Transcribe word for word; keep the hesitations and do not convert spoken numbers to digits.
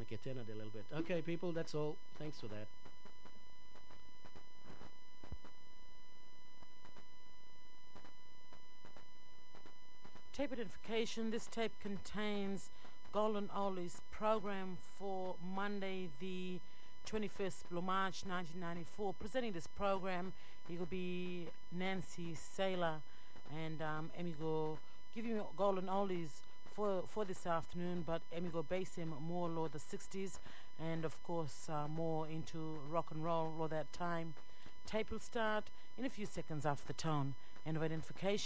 get in it a little bit. Okay, people, that's all. Thanks for that. Tape identification. This tape contains Golden Oli's program for Monday, the twenty-first of March nineteen ninety-four. Presenting this program, it will be Nancy Saylor, and um, Emigo give you Golden Oli's for for this afternoon, but Emigo base him more low the sixties, and of course uh, more into rock and roll all that time. Tape will start in a few seconds after the tone. End of identification.